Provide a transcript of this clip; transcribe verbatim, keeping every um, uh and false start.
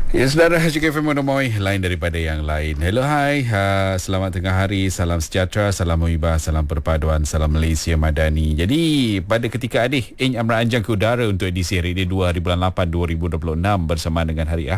Ya, saudara, H K F M Monomoy lain daripada yang lain. Hello, hai. Ha, selamat tengah hari, salam sejahtera, salam muhibah, salam perpaduan, salam Malaysia Madani. Jadi, pada ketika adik, Ing Amran Anjang ke udara untuk edisi hari ini dua hari bulan lapan dua ribu dua puluh enam bersama dengan hari Ahad.